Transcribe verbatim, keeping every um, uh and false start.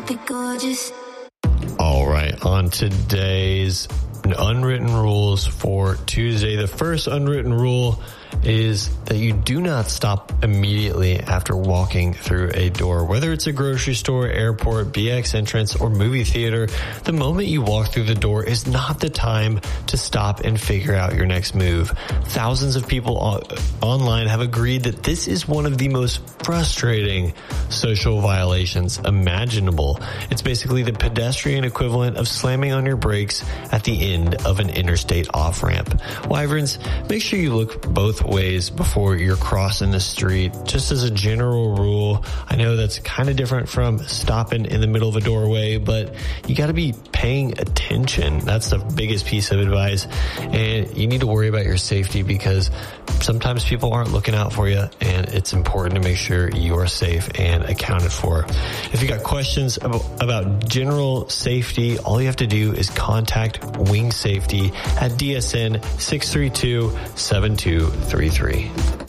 be gorgeous. All right, on today's unwritten rules for Tuesday, the first unwritten rule is that you do not stop immediately after walking through a door. Whether it's a grocery store, airport, B X entrance, or movie theater, the moment you walk through the door is not the time to stop and figure out your next move. Thousands of people on- online have agreed that this is one of the most frustrating social violations imaginable. It's basically the pedestrian equivalent of slamming on your brakes at the end of an interstate off-ramp. Wyverns, make sure you look both ways before you're crossing the street. Just as a general rule, I know that's kind of different from stopping in the middle of a doorway, but you got to be paying attention. That's the biggest piece of advice. And you need to worry about your safety because sometimes people aren't looking out for you, and it's important to make sure you are safe and accounted for. If you got questions about, about general safety, all you have to do is contact Wing Safety at D S N six three two, seven two three three.